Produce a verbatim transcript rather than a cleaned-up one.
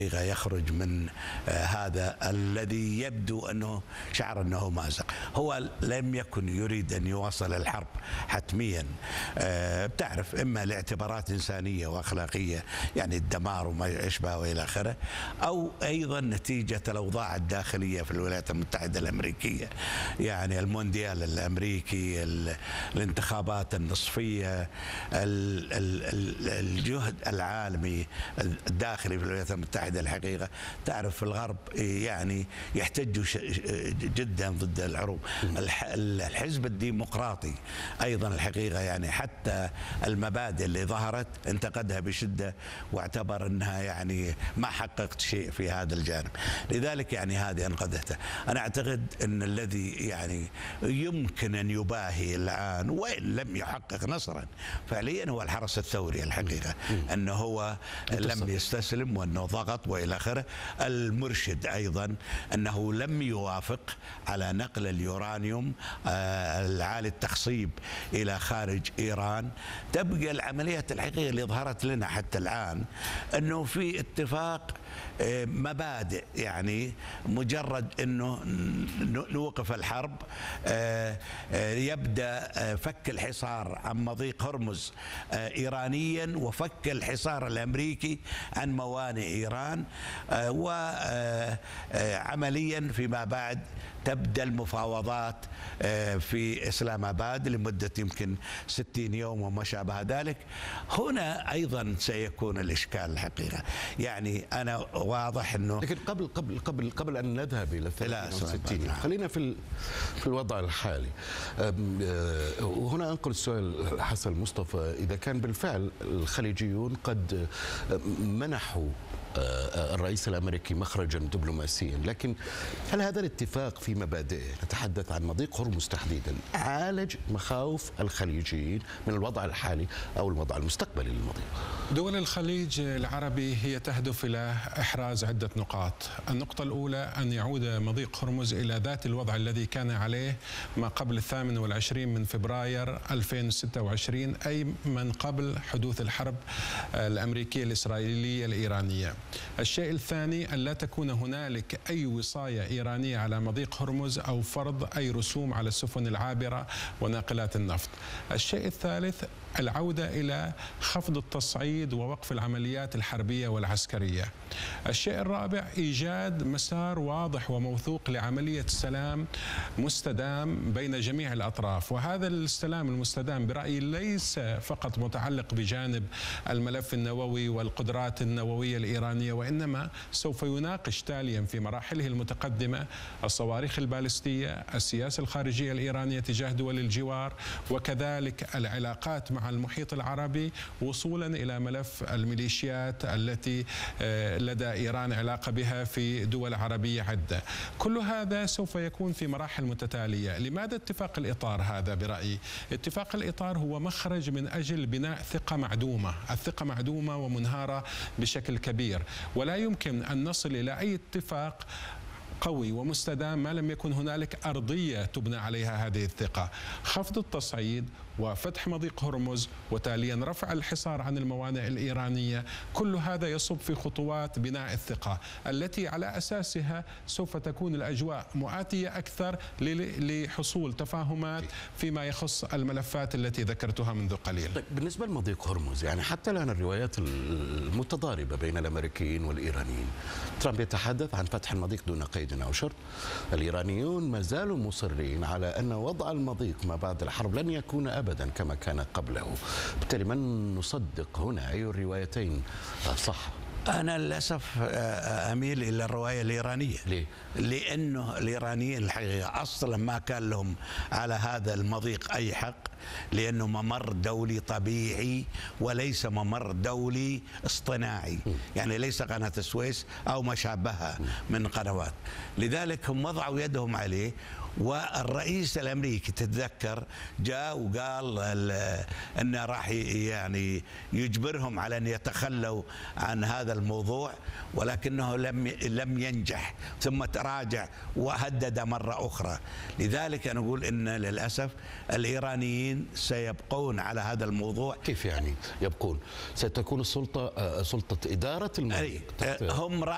يخرج من هذا الذي يبدو أنه شعر أنه مازق. هو لم يكن يريد أن يواصل الحرب حتميا، بتعرف، إما لاعتبارات إنسانية وأخلاقية، يعني الدمار وما يشبه وإلى آخره، أو أيضا نتيجة الأوضاع الداخلية في الولايات المتحدة الأمريكية، يعني المونديال الأمريكي، الانتخابات النصفية، الجهد العالمي الداخلي في الولايات المتحدة. الحقيقة تعرف في الغرب يعني يحتجوا جدا ضد الحروب. الحزب الديمقراطي أيضا الحقيقة يعني حتى المبادئ اللي ظهرت انتقدها بشدة واعتبر أنها يعني ما حققت شيء في هذا الجانب، لذلك يعني هذه أنقذته. أنا أعتقد أن الذي يعني يمكن أن يباهي الآن وإن لم يحقق نصرا فعليا هو الحرس الثوري الحقيقة، أنه هو لم يستسلم وأنه ضغط وإلى آخره. المرشد أيضا أنه لم يوافق على نقل اليورانيوم العالي التخصيب إلى خارج إيران. تبقى العمليات الحقيقية اللي ظهرت لنا حتى الآن أنه في اتفاق مبادئ، يعني مجرد أنه نوقف الحرب، يبدأ فك الحصار عن مضيق هرمز إيرانيا وفك الحصار الأمريكي عن موانئ إيران، وعمليا فيما بعد تبدأ المفاوضات في إسلام آباد لمدة يمكن ستين يوم وما شابه ذلك. هنا أيضا سيكون الإشكال الحقيقة، يعني أنا واضح أنه لكن قبل قبل قبل قبل أن نذهب إلى ستين يوم خلينا في في الوضع الحالي. وهنا أنقل السؤال حسن مصطفى، إذا كان بالفعل الخليجيون قد منحوا الرئيس الأمريكي مخرجا دبلوماسيا، لكن هل هذا الاتفاق في مبادئه، نتحدث عن مضيق هرمز تحديدا، عالج مخاوف الخليجيين من الوضع الحالي أو الوضع المستقبلي للمضيق؟ دول الخليج العربي هي تهدف إلى إحراز عدة نقاط. النقطة الأولى أن يعود مضيق هرمز إلى ذات الوضع الذي كان عليه ما قبل الثامن والعشرين من فبراير ألفين وستة وعشرين، أي من قبل حدوث الحرب الأمريكية الإسرائيلية الإيرانية. الشيء الثاني أن لا تكون هنالك أي وصاية إيرانية على مضيق هرمز أو فرض أي رسوم على السفن العابرة وناقلات النفط. الشيء الثالث العودة إلى خفض التصعيد ووقف العمليات الحربية والعسكرية. الشيء الرابع إيجاد مسار واضح وموثوق لعملية سلام مستدام بين جميع الأطراف، وهذا السلام المستدام برأيي ليس فقط متعلق بجانب الملف النووي والقدرات النووية الإيرانية، وإنما سوف يناقش تاليا في مراحله المتقدمة الصواريخ البالستية، السياسة الخارجية الإيرانية تجاه دول الجوار، وكذلك العلاقات مع المحيط العربي، وصولا إلى ملف الميليشيات التي لدى إيران علاقة بها في دول عربية عدة. كل هذا سوف يكون في مراحل متتالية. لماذا اتفاق الإطار هذا؟ برأيي اتفاق الإطار هو مخرج من أجل بناء ثقة معدومة. الثقة معدومة ومنهارة بشكل كبير، ولا يمكن أن نصل إلى أي اتفاق قوي ومستدام ما لم يكن هنالك أرضية تبنى عليها هذه الثقة. خفض التصعيد وفتح مضيق هرمز وتاليا رفع الحصار عن الموانئ الإيرانية، كل هذا يصب في خطوات بناء الثقة التي على أساسها سوف تكون الأجواء مؤاتية أكثر لحصول تفاهمات فيما يخص الملفات التي ذكرتها منذ قليل. طيب بالنسبة لمضيق هرمز، يعني حتى الآن الروايات المتضاربة بين الأمريكيين والإيرانيين، ترامب يتحدث عن فتح المضيق دون قيد أو شرط، الإيرانيون ما زالوا مصرين على أن وضع المضيق ما بعد الحرب لن يكون أبدا كما كان قبله. بالتالي من نصدق هنا؟ أي الروايتين صح؟ أنا للأسف أميل إلى الرواية الإيرانية. ليه؟ لأنه الإيرانيين الحقيقة أصلا ما كان لهم على هذا المضيق أي حق، لأنه ممر دولي طبيعي وليس ممر دولي اصطناعي، يعني ليس قناة السويس أو ما شابهها من قنوات، لذلك هم وضعوا يدهم عليه. والرئيس الامريكي تتذكر جاء وقال انه راح يعني يجبرهم على ان يتخلوا عن هذا الموضوع، ولكنه لم لم ينجح، ثم تراجع وهدد مره اخرى. لذلك انا اقول ان للاسف الايرانيين سيبقون على هذا الموضوع. كيف يعني يبقون؟ ستكون السلطه سلطه اداره المضيق؟ هم